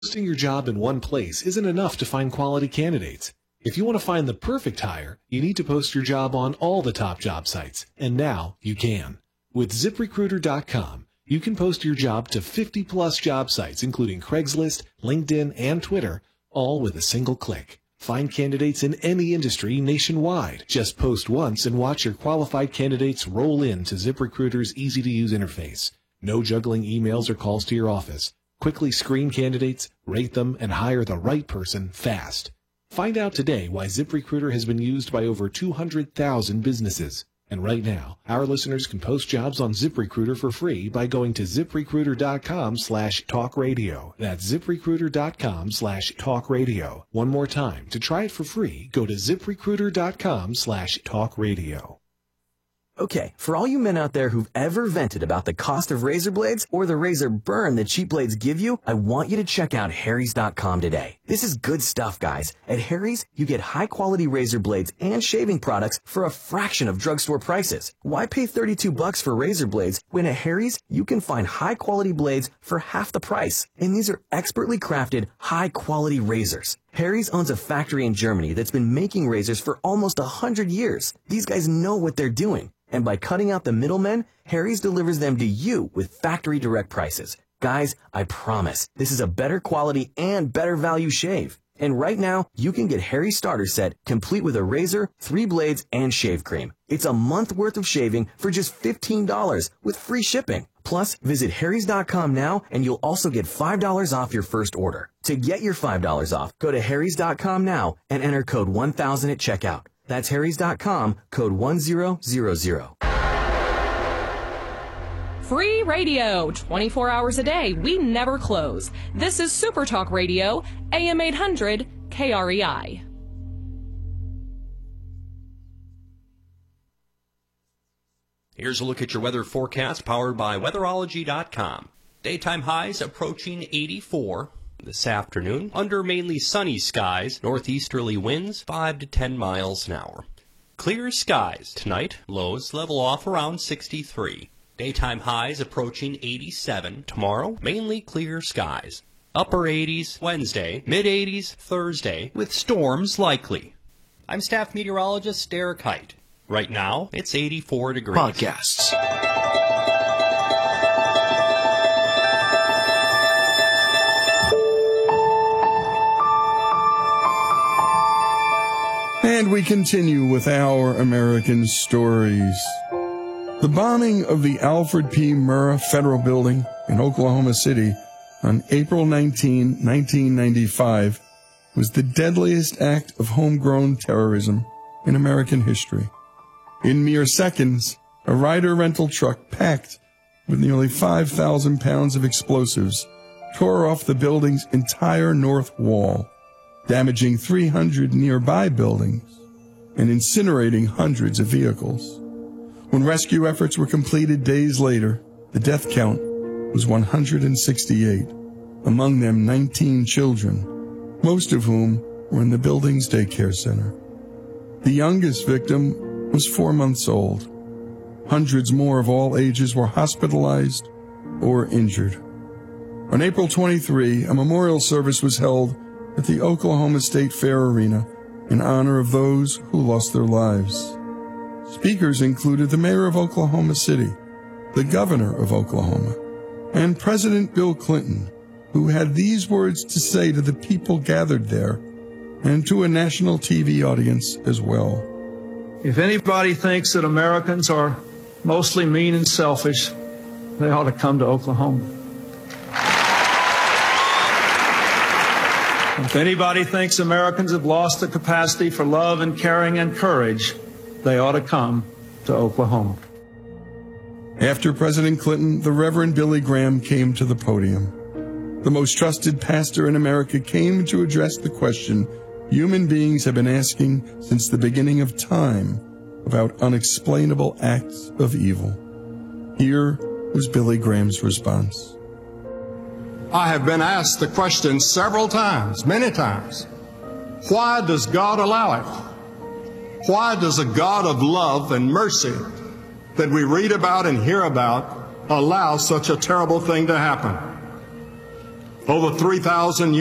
Posting your job in one place isn't enough to find quality candidates. If you want to find the perfect hire, you need to post your job on all the top job sites, and now you can. With ZipRecruiter.com, you can post your job to 50-plus job sites, including Craigslist, LinkedIn, and Twitter, all with a single click. Find candidates in any industry nationwide. Just post once and watch your qualified candidates roll into ZipRecruiter's easy-to-use interface. No juggling emails or calls to your office. Quickly screen candidates, rate them, and hire the right person fast. Find out today why ZipRecruiter has been used by over 200,000 businesses. And right now, our listeners can post jobs on ZipRecruiter for free by going to ZipRecruiter.com/talkradio. That's ZipRecruiter.com/talkradio. One more time, to try it for free, go to ZipRecruiter.com/talkradio. Okay, for all you men out there who've ever vented about the cost of razor blades or the razor burn that cheap blades give you, I want you to check out Harry's.com today. This is good stuff, guys. At Harry's, you get high-quality razor blades and shaving products for a fraction of drugstore prices. Why pay $32 for razor blades when at Harry's you can find high-quality blades for half the price? And these are expertly crafted, high-quality razors. Harry's owns a factory in Germany that's been making razors for almost 100 years. These guys know what they're doing. And by cutting out the middlemen, Harry's delivers them to you with factory direct prices. Guys, I promise, this is a better quality and better value shave. And right now, you can get Harry's starter set complete with a razor, 3 blades, and shave cream. It's a month worth of shaving for just $15 with free shipping. Plus, visit Harry's.com now and you'll also get $5 off your first order. To get your $5 off, go to Harry's.com now and enter code 1000 at checkout. That's Harry's.com, code 1000. Free radio, 24 hours a day. We never close. This is Super Talk Radio, AM 800, KREI. Here's a look at your weather forecast powered by Weatherology.com. Daytime highs approaching 84. This afternoon, under mainly sunny skies, northeasterly winds 5 to 10 miles an hour. Clear skies tonight, lows level off around 63. Daytime highs approaching 87. Tomorrow, mainly clear skies. Upper 80s Wednesday, mid-80s Thursday, with storms likely. I'm staff meteorologist Derek Height. Right now, it's 84 degrees. Podcasts. And we continue with our American stories. The bombing of the Alfred P. Murrah Federal Building in Oklahoma City on April 19, 1995, was the deadliest act of homegrown terrorism in American history. In mere seconds, a Ryder rental truck packed with nearly 5,000 pounds of explosives tore off the building's entire north wall, damaging 300 nearby buildings and incinerating hundreds of vehicles. When rescue efforts were completed days later, the death count was 168, among them 19 children, most of whom were in the building's daycare center. The youngest victim was 4 months old. Hundreds more of all ages were hospitalized or injured. On April 23, a memorial service was held at the Oklahoma State Fair Arena in honor of those who lost their lives. Speakers included the mayor of Oklahoma City, the governor of Oklahoma, and President Bill Clinton, who had these words to say to the people gathered there and to a national TV audience as well. If anybody thinks that Americans are mostly mean and selfish, they ought to come to Oklahoma. If anybody thinks Americans have lost the capacity for love and caring and courage, they ought to come to Oklahoma. After President Clinton, the Reverend Billy Graham came to the podium. The most trusted pastor in America came to address the question human beings have been asking since the beginning of time about unexplainable acts of evil. Here was Billy Graham's response. I have been asked the question several times, many times. Why does God allow it? Why does a God of love and mercy that we read about and hear about allow such a terrible thing to happen? over 3,000